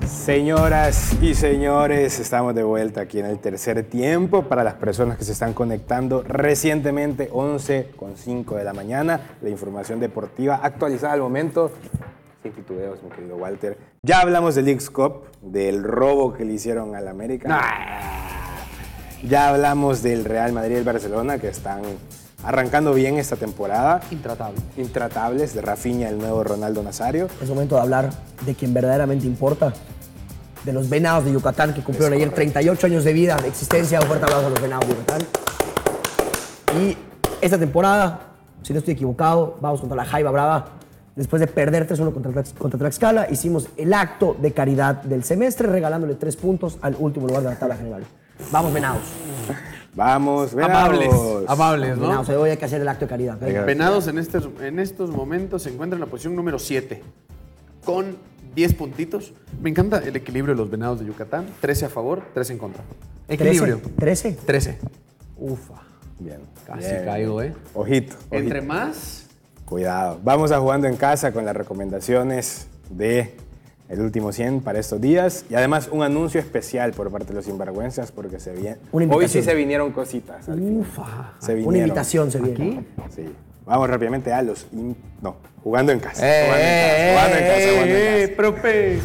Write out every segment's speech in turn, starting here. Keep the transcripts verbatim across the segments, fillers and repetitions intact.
Señoras y señores, estamos de vuelta aquí en el tercer tiempo. Para las personas que se están conectando recientemente, once con cinco de la mañana, la información deportiva actualizada al momento. Sin titubeos, mi querido Walter. Ya hablamos del Leagues Cup, del robo que le hicieron al América. Ah. Ya hablamos del Real Madrid y el Barcelona, que están arrancando bien esta temporada. Intratables. Intratables, de Rafinha, el nuevo Ronaldo Nazario. Es momento de hablar de quien verdaderamente importa, de los Venados de Yucatán, que cumplieron ayer treinta y ocho años de vida, de existencia. Un fuerte abrazo a los Venados de Yucatán. Y esta temporada, si no estoy equivocado, vamos contra la Jaiba Brava. Después de perder tres uno contra, contra Tlaxcala, hicimos el acto de caridad del semestre, regalándole tres puntos al último lugar de la tabla general. Vamos, Venados. Vamos, Venados. Amables, amables, ¿no? Venados, hoy hay que hacer el acto de caridad. Venga. Venados en estos, en estos momentos se encuentra en la posición número siete, con diez puntitos. Me encanta el equilibrio de los Venados de Yucatán. trece a favor, trece en contra. Equilibrio. ¿trece? trece. Ufa. Bien. Casi bien. caigo, ¿eh? Ojito, ojito. Entre más... Cuidado. Vamos a Jugando en Casa con las recomendaciones de el último cien para estos días. Y además un anuncio especial por parte de los sinvergüenzas porque se viene. Hoy sí se vinieron cositas. Al fin. Ufa. Se vinieron. Una invitación se viene. ¿Aquí? Sí. Vamos rápidamente a los... In... No, Jugando en Casa. ¡Eh, jugando en casa, jugando en casa, jugando en eh, casa. profe!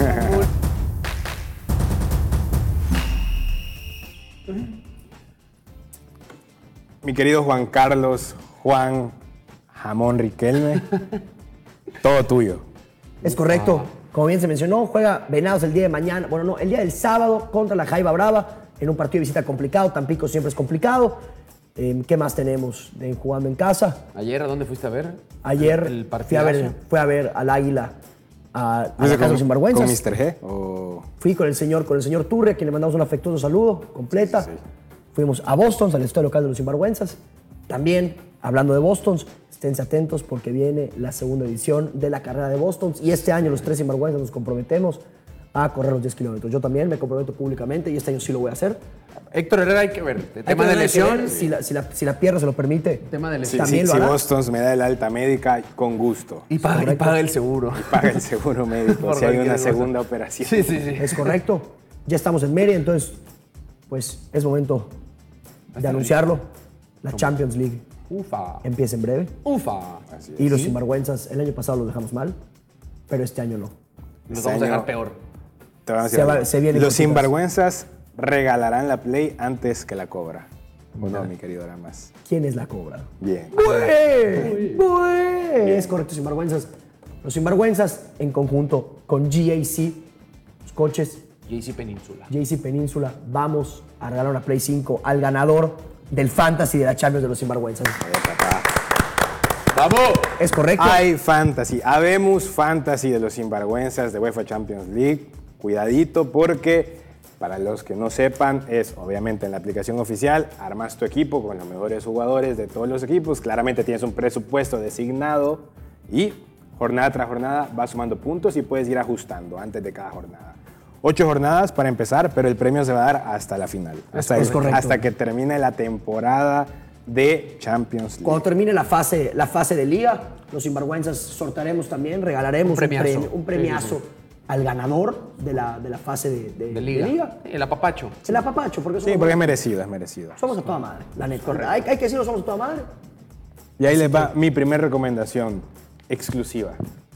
Mi querido Juan Carlos, Juan Jamón Riquelme, todo tuyo. Es correcto. Como bien se mencionó, juega Venados el día de mañana, bueno, no, el día del sábado contra la Jaiba Brava, en un partido de visita complicado. Tampico siempre es complicado. Eh, ¿Qué más tenemos de Jugando en Casa? ¿Ayer a dónde fuiste a ver? Ayer El fui a, ver, partidazo. fui a ver al Águila, a, a la ¿Fuiste Casa de los con, Sinvergüenzas. con mister G? O... Fui con el señor, con el señor Turre, a quien le mandamos un afectuoso saludo, completa. Sí, sí, sí. Fuimos a Boston, al estadio local de los Sinvergüenzas. También, hablando de Boston, esténse atentos porque viene la segunda edición de la carrera de Boston. Y este año los tres Sinvergüenzas nos comprometemos a correr los diez kilómetros. Yo también me comprometo públicamente y este año sí lo voy a hacer. Héctor Herrera hay que ver. El Hay tema que de ver, lesión. ver Si la, si, la, si la pierna se lo permite. Tema de Sí, lesión. También sí, lo si hará. Boston me da el alta médica, con gusto. Y paga, y paga el seguro. Paga el seguro médico Por si hay cualquier una cosa. segunda operación. Sí, sí, sí. Es correcto. Ya estamos en Mérida, entonces, pues es momento de anunciarlo. La Champions League Ufa. empieza en breve. Ufa. Así es. Y los Sinvergüenzas, el año pasado los dejamos mal, pero este año no. Nos Este vamos a año- dejar peor. Te voy a decir Se va- algo. se vienen Los cositas. sinvergüenzas regalarán la Play antes que la Cobra. ¿O no, mi querido Aramas? ¿Quién es la Cobra? Bien. ¡Bue! ¡Bue! Es correcto, Sinvergüenzas. Los Sinvergüenzas en conjunto con G A C, los coches J C Península. J C Península, vamos a regalar una Play cinco al ganador del Fantasy de la Champions de los Sinvergüenzas. ¡Vamos! Es correcto. Hay fantasy. Habemos fantasy de los sinvergüenzas de UEFA Champions League. Cuidadito porque, para los que no sepan, es obviamente en la aplicación oficial, armas tu equipo con los mejores jugadores de todos los equipos. Claramente tienes un presupuesto designado y jornada tras jornada vas sumando puntos y puedes ir ajustando antes de cada jornada. Ocho jornadas para empezar, pero el premio se va a dar hasta la final. Hasta, Es el- correcto. hasta que termine la temporada de Champions League. Cuando termine la fase, la fase de liga, los Sinvergüenzas sortearemos también, regalaremos Un un, premiazo. premio, un premiazo Sí, sí, al ganador de la, de la fase de, de- De liga. de liga. El apapacho. El apapacho, porque somos, Sí, porque es merecido, es merecido. somos a toda madre, la neta. Hay, hay que decirlo, somos a toda madre. Y ahí les va mi primer recomendación exclusiva.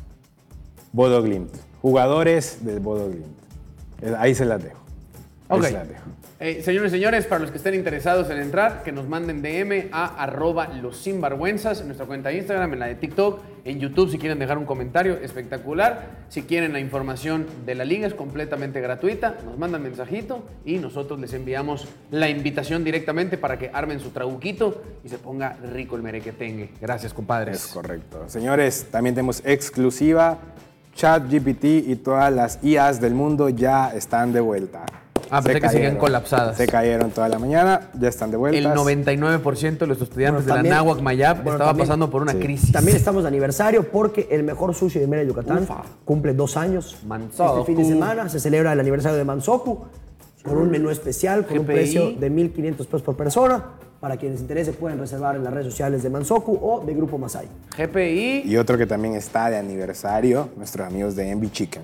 Bodo Glimt. Jugadores del Bodo Glimt. Eh, Ahí se las dejo. Ahí Ok. se las dejo. Eh, señores y señores, para los que estén interesados en entrar, que nos manden D M a arroba los sinvergüenzas en nuestra cuenta de Instagram, en la de TikTok, en YouTube si quieren dejar un comentario espectacular. Si quieren la información de la liga es completamente gratuita, nos mandan mensajito y nosotros les enviamos la invitación directamente para que armen su trabuquito y se ponga rico el merequetengue. Gracias, compadres. Es correcto. Señores, también tenemos exclusiva. ChatGPT y todas las I As del mundo ya están de vuelta. Ah, pensé Se que seguían cayeron. colapsadas. Se cayeron toda la mañana, ya están de vuelta. El noventa y nueve por ciento de los estudiantes Bueno, también- de la Náhuac Mayab bueno, estaba también- pasando por una sí. crisis. También estamos de aniversario porque el mejor sushi de Mérida, Yucatán, Ufa. cumple dos años. Mansoku. Este fin de semana se celebra el aniversario de Mansoku con un menú especial, con un G P I. precio de mil quinientos pesos por persona. Para quienes les interese pueden reservar en las redes sociales de Mansoku o de Grupo Masai. G P I. Y otro que también está de aniversario, nuestros amigos de Envy Chicken.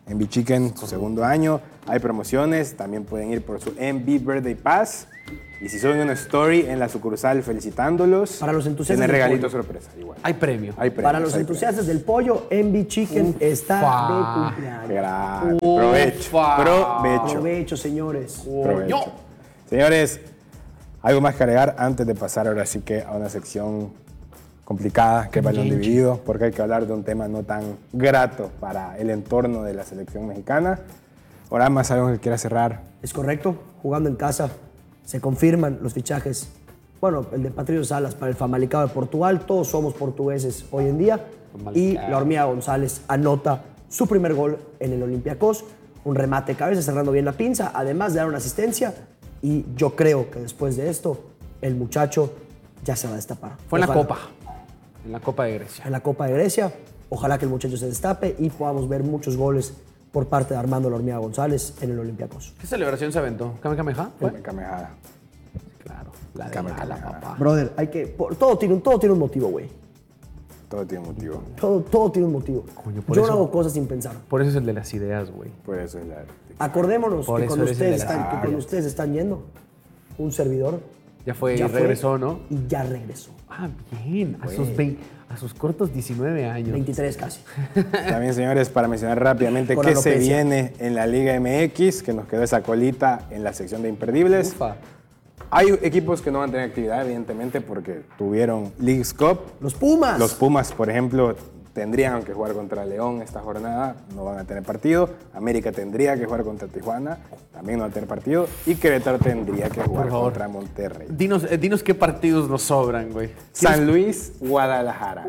M B Chicken, su segundo año. Hay promociones, también pueden ir por su M B Birthday Pass. Y si suben una story en la sucursal felicitándolos, Para los entusiastas tienen del regalito pollo. sorpresa, igual. Hay premio. Hay premios, Para los hay entusiastas del pollo, M B Chicken está Ufa. de cumpleaños. premios. Grande. Provecho, Ufa. provecho, Provecho, señores. provecho. Señores, algo más que agregar antes de pasar ahora sí que a una sección complicada, que es balón dividido, porque hay que hablar de un tema no tan grato para el entorno de la selección mexicana. Ahora más algo que quiera cerrar. Es correcto, jugando en casa, se confirman los fichajes. Bueno, el de Patricio Salas para el Famalicão de Portugal, todos somos portugueses hoy en día. Y la Hormiga González anota su primer gol en el Olympiacos, un remate de cabeza cerrando bien la pinza, además de dar una asistencia. Y yo creo que después de esto, el muchacho ya se va a destapar. Fue en la Ojalá. Copa. En la Copa de Grecia. En la Copa de Grecia, ojalá que el muchacho se destape y podamos ver muchos goles por parte de Armando La Hormiga González en el Olympiacos. ¿Qué celebración se aventó? ¿Kamehameha? ¿Fue? Kamehameha. Claro. La de Kamehameha. Gala, papá. Brother, hay que, por- todo, tiene, un- todo tiene un motivo, güey. Todo tiene motivo. Todo, todo tiene un motivo. Coño, por Yo eso- no hago cosas sin pensar. Por eso es el de las ideas, güey. Por eso es la... Acordémonos Por que eso cuando eres el de ustedes, las están, que cuando ideas. ustedes están yendo, un servidor Ya fue ya y regresó, ¿no? Y ya regresó. Ah, bien. A sus, vein- a sus cortos diecinueve años. veintitrés casi. También, señores, para mencionar rápidamente Con qué se alopecia. viene en la Liga M X, que nos quedó esa colita en la sección de imperdibles. Ufa. Hay equipos que no van a tener actividad, evidentemente, porque tuvieron Leagues Cup. Los Pumas. Los Pumas, por ejemplo, tendrían que jugar contra León esta jornada, no van a tener partido. América tendría que jugar contra Tijuana, también no va a tener partido. Y Querétaro tendría que jugar Por favor. contra Monterrey. Dinos, eh, dinos qué partidos nos sobran, güey. San Luis, Guadalajara.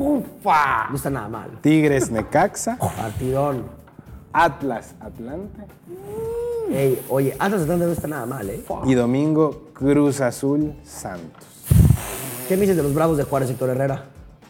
Ufa. No está nada mal. Tigres, Necaxa. Partidón. Atlas, Atlante. Ey, oye, Atlas Atlante no está nada mal, ¿eh? Y domingo, Cruz Azul, Santos. ¿Qué me dices de los Bravos de Juárez, Héctor Herrera?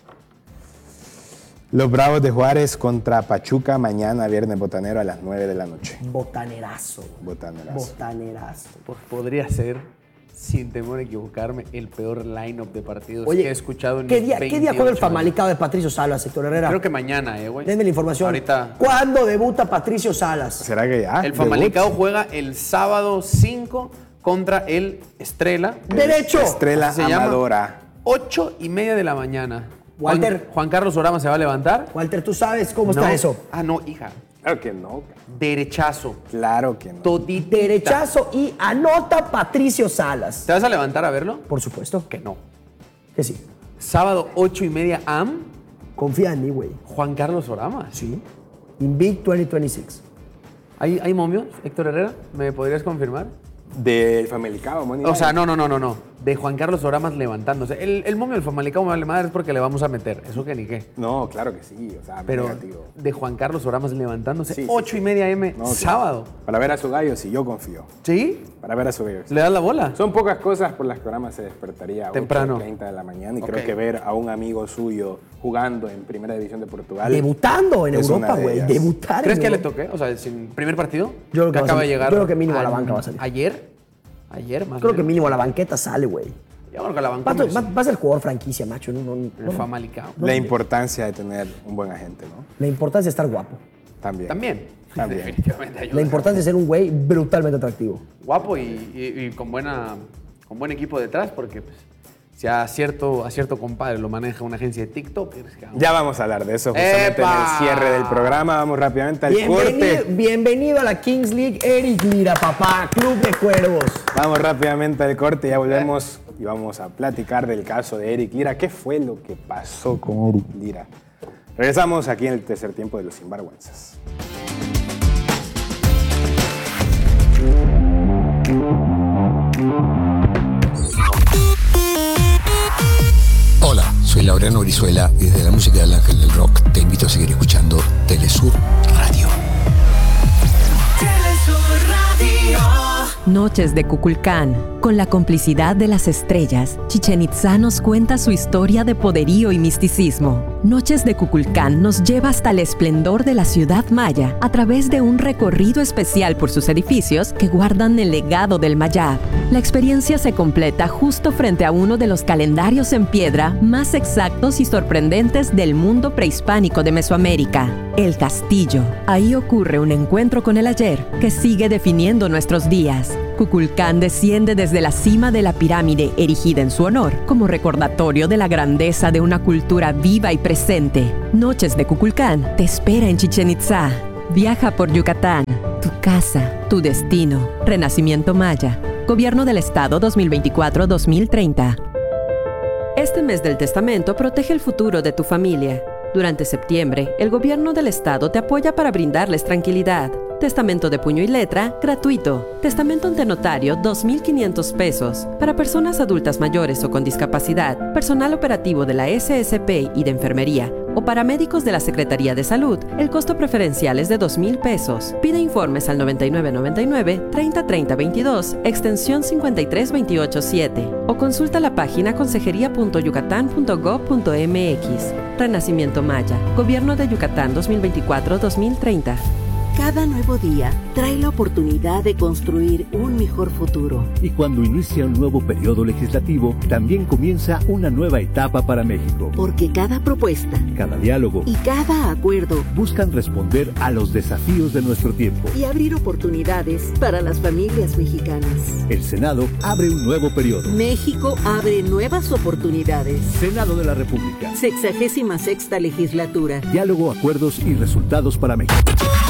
Los Bravos de Juárez contra Pachuca mañana, viernes botanero a las nueve de la noche. Botanerazo. Botanerazo. Botanerazo. Pues podría ser, sin temor a equivocarme, el peor line-up de partidos Oye, que he escuchado en ¿qué mis día, ¿qué día juega el veintiocho años. Famalicão de Patricio Salas, Héctor Herrera? Creo que mañana, eh, güey. Denme la información. Ahorita. ¿Cuándo debuta Patricio Salas? ¿Será que ya? El debut? Famalicão juega el sábado cinco contra el Estrella. ¡Derecho! Estrella Así se llama. Amadora. ocho y media de la mañana. Walter. Juan, Juan Carlos Orama se va a levantar. Walter, ¿tú sabes cómo No. está eso? Ah, no, hija. Claro que no. Derechazo. Claro que no. Toditita. Derechazo y anota Patricio Salas. ¿Te vas a levantar a verlo? Por supuesto. Que no. Que sí. Sábado ocho y media A M. Confía en mí, güey. Juan Carlos Orama. Sí. Invict veinte veintiséis. ¿Hay, ¿Hay momios, Héctor Herrera? ¿Me podrías confirmar? Del Famalicão, Money O sea, Line. no, no, no, no, no. De Juan Carlos Oramas levantándose. El, el momio del Famalicão me vale madre es porque le vamos a meter. Eso que ni qué. No, claro que sí. O sea, Pero negativo. de Juan Carlos Oramas levantándose. Sí, sí, ocho sí. y media M, No, claro. sábado. Para ver a su gallo, sí, yo confío. ¿Sí? Para ver a su gallo. ¿Le das la bola? Son pocas cosas por las que Orama se despertaría a Temprano. ocho treinta de la mañana y Ok. creo que ver a un amigo suyo jugando en Primera División de Portugal. Debutando en es una Europa, de güey. ellas. Debutar ¿Crees en que le Europa. toque? O sea, sin primer partido. Yo creo que va a acaba de salir. llegar. Yo creo que mínimo a la an- banca va a salir. ¿Ayer? Ayer, más Creo que bien. mínimo a la banqueta sale, güey. Yo creo que la banca. Va, me- va- va a ser jugador franquicia, macho. No, no- El no- Famalicão. La importancia de tener un buen agente, ¿no? La importancia de estar guapo. También. También. También. Definitivamente ayuda. La importancia de ser un güey brutalmente atractivo. Guapo y, y- y con, buena, con buen equipo detrás, porque pues, si a cierto, a cierto compadre lo maneja una agencia de TikTokers. que- Ya vamos a hablar de eso justamente ¡Epa! en el cierre del programa. Vamos rápidamente al Bienvenido, corte. bienvenido a la Kings League, Eric Lira, papá. Club de Cuervos. Vamos rápidamente al corte, ya volvemos y vamos a platicar del caso de Eric Lira. ¿Qué fue lo que pasó con Eric Lira? Regresamos aquí en el tercer tiempo de Los Sinvergüenzas. Hola, soy Laureano Brizuela y desde la música del Ángel del Rock te invito a seguir escuchando Telesur Radio. Telesur Radio. Noches de Kukulcán. Con la complicidad de las estrellas, Chichén Itzá nos cuenta su historia de poderío y misticismo. Noches de Kukulcán nos lleva hasta el esplendor de la ciudad maya a través de un recorrido especial por sus edificios que guardan el legado del Mayab. La experiencia se completa justo frente a uno de los calendarios en piedra más exactos y sorprendentes del mundo prehispánico de Mesoamérica, el Castillo. Ahí ocurre un encuentro con el ayer que sigue definiendo nuestros días. Kukulcán desciende desde la cima de la pirámide erigida en su honor, como recordatorio de la grandeza de una cultura viva y presente. Noches de Kukulcán te espera en Chichén Itzá. Viaja por Yucatán, tu casa, tu destino. Renacimiento Maya. Gobierno del Estado dos mil veinticuatro a dos mil treinta. Este mes del testamento protege el futuro de tu familia. Durante septiembre, el Gobierno del Estado te apoya para brindarles tranquilidad. Testamento de puño y letra, gratuito. Testamento ante notario, dos mil quinientos pesos. Para personas adultas mayores o con discapacidad, personal operativo de la S S P y de enfermería, o paramédicos de la Secretaría de Salud, el costo preferencial es de dos mil pesos. Pide informes al noventa y nueve noventa y nueve, treinta treinta veintidós, extensión cincuenta y tres veintiocho siete. O consulta la página consejería punto yucatán punto gob punto m x. Renacimiento Maya. Gobierno de Yucatán dos mil veinticuatro a dos mil treinta. Cada nuevo día trae la oportunidad de construir un mejor futuro. Y cuando inicia un nuevo periodo legislativo, también comienza una nueva etapa para México. Porque cada propuesta, cada diálogo y cada acuerdo buscan responder a los desafíos de nuestro tiempo y abrir oportunidades para las familias mexicanas. El Senado abre un nuevo periodo. México abre nuevas oportunidades. Senado de la República. Sexagésima sexta legislatura. Diálogo, acuerdos y resultados para México.